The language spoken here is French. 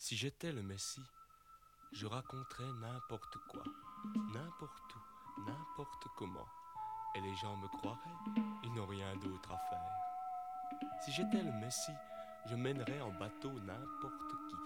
Si j'étais le Messie, je raconterais n'importe quoi, n'importe où, n'importe comment. Et les gens me croiraient, ils n'ont rien d'autre à faire. Si j'étais le Messie, je mènerais en bateau n'importe qui.